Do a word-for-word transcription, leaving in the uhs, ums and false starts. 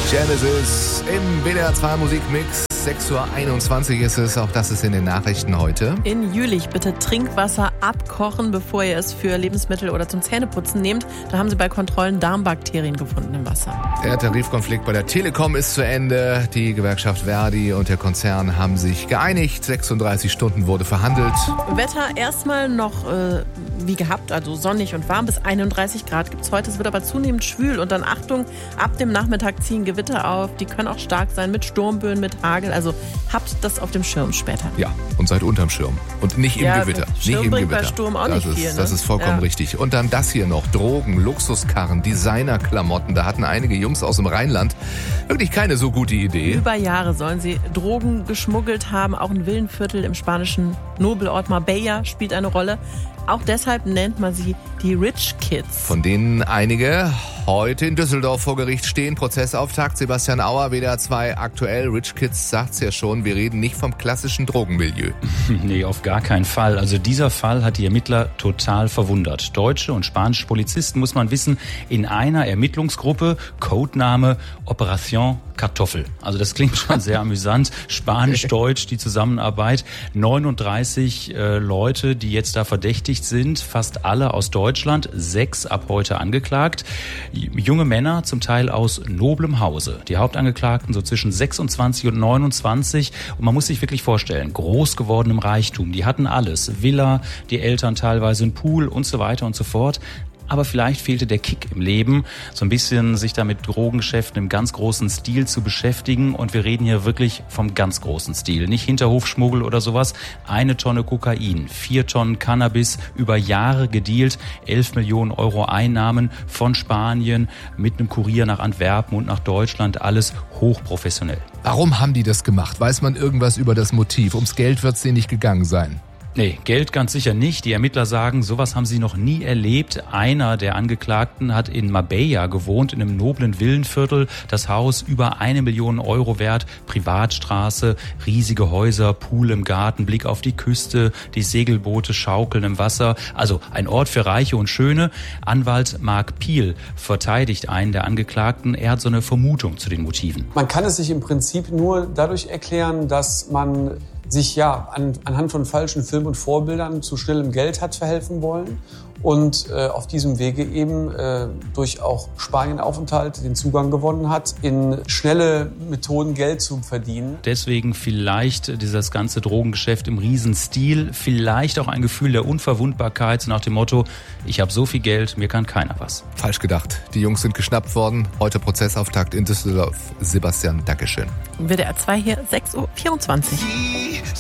Genesis im W D R zwei Musikmix. sechs Uhr einundzwanzig ist es, auch das ist in den Nachrichten heute. In Jülich bitte Trinkwasser abkochen, bevor ihr es für Lebensmittel oder zum Zähneputzen nehmt. Da haben sie bei Kontrollen Darmbakterien gefunden im Wasser. Der Tarifkonflikt bei der Telekom ist zu Ende. Die Gewerkschaft Verdi und der Konzern haben sich geeinigt. sechsunddreißig Stunden wurde verhandelt. Wetter erstmal noch äh, wie gehabt, also sonnig und warm. Bis einunddreißig Grad gibt es heute. Es wird aber zunehmend schwül. Und dann Achtung, ab dem Nachmittag ziehen Gewitter auf. Die können auch stark sein mit Sturmböen, mit Hagel. Also habt das auf dem Schirm später. Ja, und seid unterm Schirm. Und nicht im ja, Gewitter. Schirm nicht im bringt Gewitter. Bei Sturm auch das nicht ist, viel. Ne? Das ist vollkommen ja. richtig. Und dann das hier noch. Drogen, Luxuskarren, Designerklamotten. Da hatten einige Jungs aus dem Rheinland wirklich keine so gute Idee. Über Jahre sollen sie Drogen geschmuggelt haben. Auch ein Villenviertel im spanischen Nobelort Marbella spielt eine Rolle. Auch deshalb nennt man sie die Rich Kids. Von denen einige heute in Düsseldorf vor Gericht stehen. Prozessauftakt Sebastian Auer, W D R zwei aktuell. Rich Kids sagt's ja schon, wir reden nicht vom klassischen Drogenmilieu. Nee, auf gar keinen Fall. Also dieser Fall hat die Ermittler total verwundert. Deutsche und spanische Polizisten, muss man wissen, in einer Ermittlungsgruppe, Codename Operation Kartoffel. Also das klingt schon sehr amüsant. Spanisch-Deutsch, die Zusammenarbeit. neununddreißig äh, Leute, die jetzt da verdächtigt sind, fast alle aus Deutschland, sechs ab heute angeklagt. Junge Männer, zum Teil aus noblem Hause. Die Hauptangeklagten so zwischen sechsundzwanzig und neunundzwanzig. Und man muss sich wirklich vorstellen, groß gewordenem Reichtum. Die hatten alles. Villa, die Eltern teilweise einen Pool und so weiter und so fort. Aber vielleicht fehlte der Kick im Leben, so ein bisschen sich da mit Drogengeschäften im ganz großen Stil zu beschäftigen. Und wir reden hier wirklich vom ganz großen Stil. Nicht Hinterhofschmuggel oder sowas. Eine Tonne Kokain, vier Tonnen Cannabis, über Jahre gedealt, elf Millionen Euro Einnahmen von Spanien mit einem Kurier nach Antwerpen und nach Deutschland. Alles hochprofessionell. Warum haben die das gemacht? Weiß man irgendwas über das Motiv? Ums Geld wird es denen nicht gegangen sein. Nee, Geld ganz sicher nicht. Die Ermittler sagen, sowas haben sie noch nie erlebt. Einer der Angeklagten hat in Marbella gewohnt, in einem noblen Villenviertel. Das Haus über eine Million Euro wert, Privatstraße, riesige Häuser, Pool im Garten, Blick auf die Küste, die Segelboote schaukeln im Wasser. Also ein Ort für Reiche und Schöne. Anwalt Marc Piel verteidigt einen der Angeklagten. Er hat so eine Vermutung zu den Motiven. Man kann es sich im Prinzip nur dadurch erklären, dass man sich ja an, anhand von falschen Filmen und Vorbildern zu schnellem Geld hat verhelfen wollen und äh, auf diesem Wege eben äh, durch auch Spanienaufenthalt den Zugang gewonnen hat, in schnelle Methoden Geld zu verdienen. Deswegen vielleicht dieses ganze Drogengeschäft im Riesenstil, vielleicht auch ein Gefühl der Unverwundbarkeit, so nach dem Motto, ich habe so viel Geld, mir kann keiner was. Falsch gedacht. Die Jungs sind geschnappt worden. Heute Prozessauftakt in Düsseldorf. Sebastian, Dankeschön. W D R zwei hier, sechs Uhr vierundzwanzig.